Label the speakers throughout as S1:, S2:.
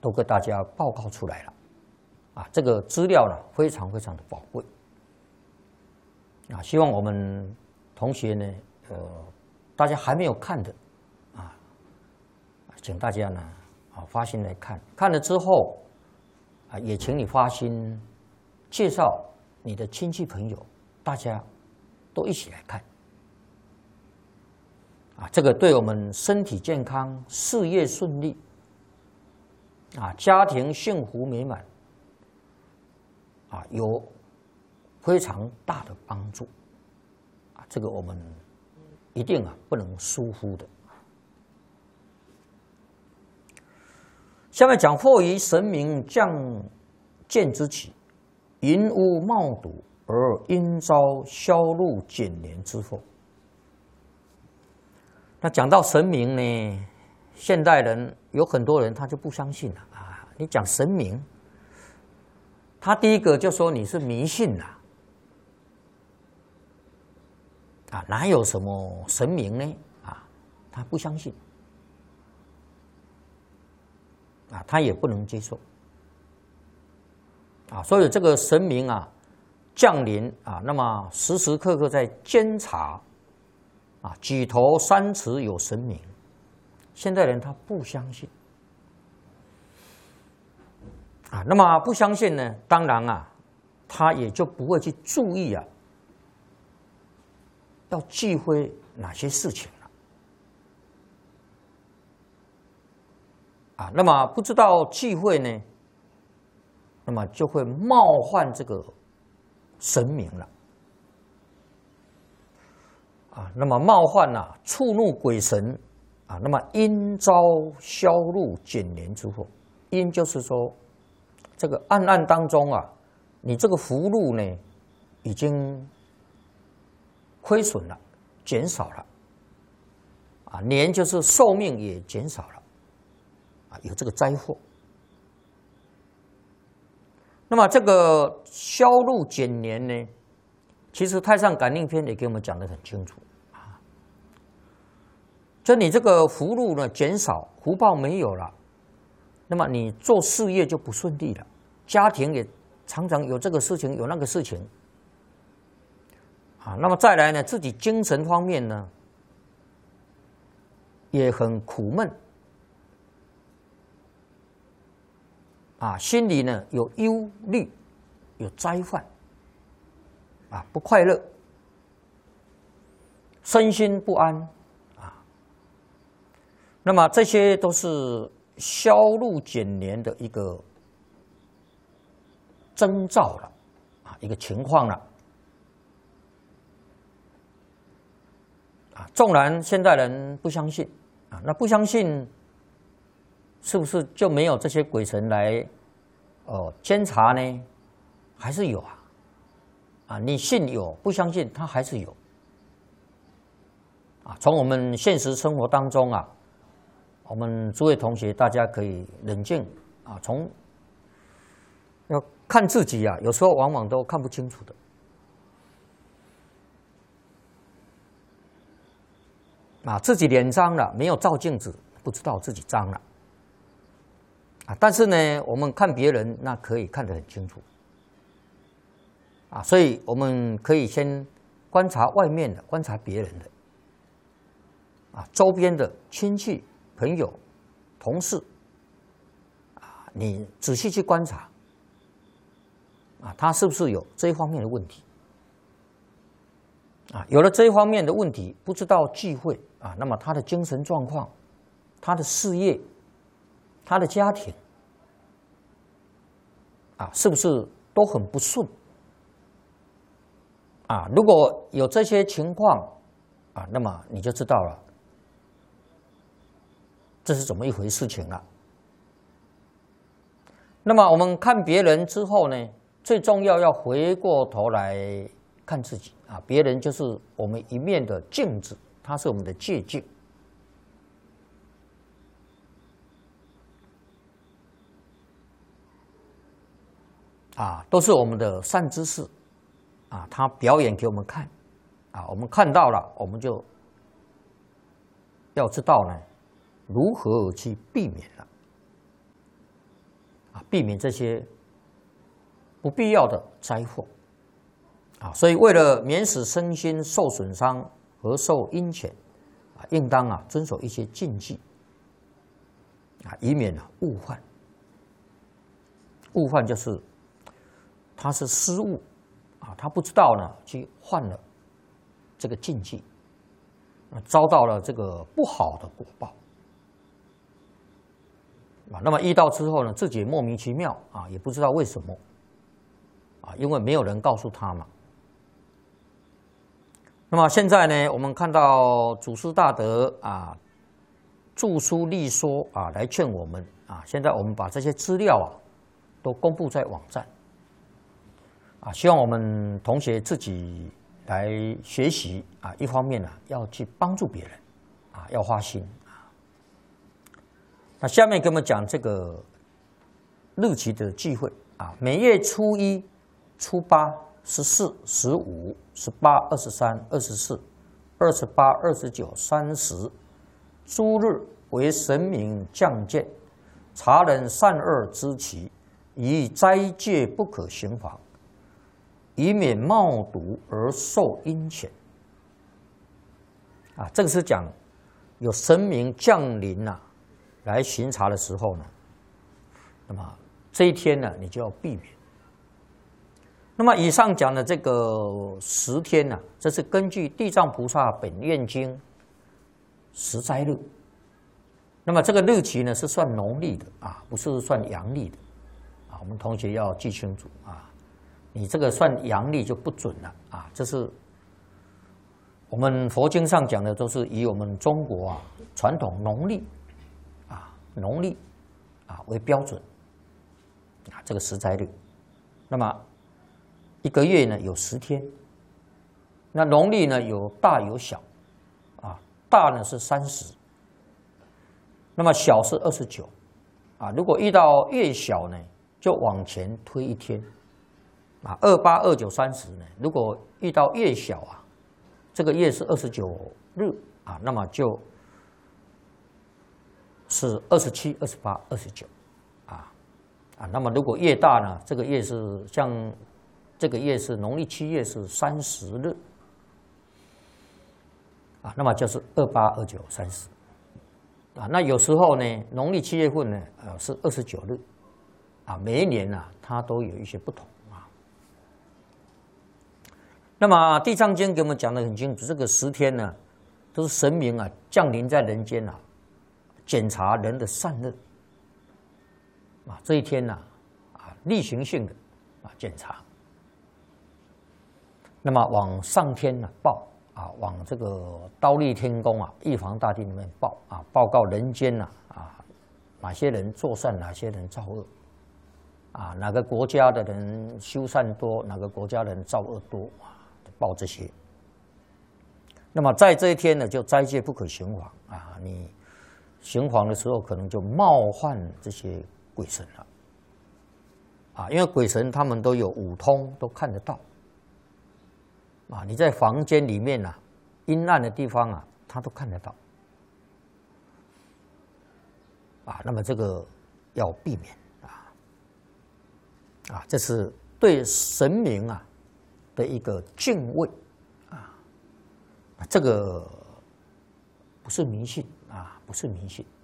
S1: 都跟大家报告出来了，这个资料呢非常非常的宝贵，希望我们同学呢，大家还没有看的，请大家呢，发心来看，看了之后，也请你发心介绍你的亲戚朋友，大家都一起来看，这个对我们身体健康、事业顺利，家庭幸福美满，有非常大的帮助，这个我们一定不能疏忽的。下面讲或于神明降见之起，淫污冒睹而因遭销路减年之祸。那讲到神明呢，现代人有很多人他就不相信了你讲神明，他第一个就说你是迷信啦，哪有什么神明呢？他不相信，他也不能接受，所以这个神明降临那么时时刻刻在监察，举头三尺有神明，现代人他不相信，那么不相信呢，当然他也就不会去注意要忌讳哪些事情了，那么不知道忌讳呢，那么就会冒犯这个神明了，那么冒犯触怒鬼神，那么因遭销路减年之祸。因就是说，这个暗暗当中你这个福禄呢，已经亏损了，减少了，年就是寿命也减少了，有这个灾祸。那么这个销路减年呢，其实《太上感应篇》也给我们讲得很清楚就你这个福禄呢减少，福报没有了，那么你做事业就不顺利了，家庭也常常有这个事情有那个事情那么再来呢，自己精神方面呢也很苦闷心里呢有忧虑，有灾患不快乐，身心不安那么这些都是销路减年的一个征兆了一个情况了纵然现代人不相信那不相信是不是就没有这些鬼神来监察呢？还是有你信有，不相信他还是有从我们现实生活当中我们诸位同学大家可以冷静从要看自己有时候往往都看不清楚的自己脸脏了，没有照镜子，不知道自己脏了但是呢，我们看别人那可以看得很清楚所以我们可以先观察外面的，观察别人的周边的亲戚、朋友、同事你仔细去观察他是不是有这一方面的问题有了这一方面的问题，不知道忌讳那么他的精神状况、他的事业、他的家庭是不是都很不顺如果有这些情况那么你就知道了这是怎么一回事情了。那么我们看别人之后呢，最重要要回过头来看自己别人就是我们一面的镜子，它是我们的借镜都是我们的善知识他表演给我们看我们看到了，我们就要知道呢如何去避免了避免这些不必要的灾祸所以为了免使身心受损伤和受阴遣应当遵守一些禁忌以免误患。误患就是他是失误他不知道呢去犯了这个禁忌遭到了这个不好的果报那么遇到之后呢，自己也莫名其妙也不知道为什么因为没有人告诉他嘛。那么现在呢，我们看到祖师大德著书立说来劝我们现在我们把这些资料都公布在网站希望我们同学自己来学习一方面要去帮助别人要花心那下面给我们讲这个日期的忌讳每月初一、初八、14、15、18、23、24、28、29、30诸日为神明降见，察人善恶之期，以斋戒不可行妨，以免冒渎而受阴遣。这个是讲有神明降临来巡查的时候呢，那么这一天呢，你就要避免。那么以上讲的这个10天这是根据《地藏菩萨本愿经》10斋日。那么这个日期呢是算农历的不是算阳历的我们同学要记清楚你这个算阳历就不准了这是我们佛经上讲的都是以我们中国传统农历为标准这个10斋日。那么一个月呢有10天，那农历呢有大有小大呢是30，那么小是29如果遇到越小呢就往前推1天28、29、30呢，如果遇到越小这个月是29日那么就是27、28、29那么如果越大呢，这个月是像这个月是农历7月是30日那么就是28、29、30那有时候呢，农历7月份呢是29日每一年它都有一些不同那么《地藏经》给我们讲得很清楚，这个10天呢，都是神明降临在人间检查人的善恶这一天例行性的检查。那么往上天报往这个忉利天宫玉皇大帝里面报告人间哪些人做善，哪些人造恶哪个国家的人修善多，哪个国家的人造恶多报这些。那么在这一天呢，就斋戒不可行妨你行妨的时候可能就冒犯这些鬼神了因为鬼神他们都有五通，都看得到你在房间里面阴暗的地方他都看得到那么这个要避免这是对神明的一个敬畏这个不是迷信不是迷信。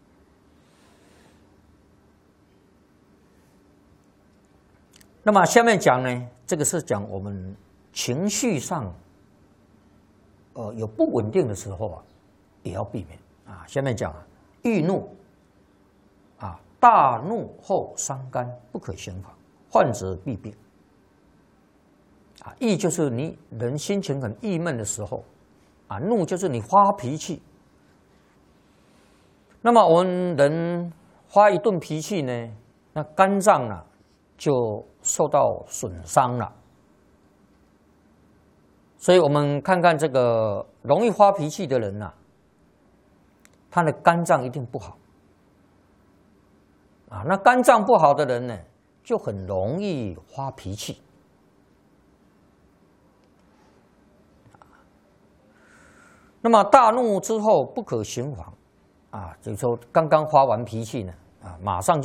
S1: 那么下面讲呢，这个是讲我们情绪上有不稳定的时候也要避免下面讲易怒大怒后伤肝，不可行妨，患则必病易就是你人心情很郁闷的时候怒就是你发脾气。那么我们人发一顿脾气呢，那肝脏就受到损伤了。所以我们看看这个容易发脾气的人他的肝脏一定不好那肝脏不好的人呢，就很容易发脾气那么大怒之后不可行妨就是说刚刚发完脾气呢马上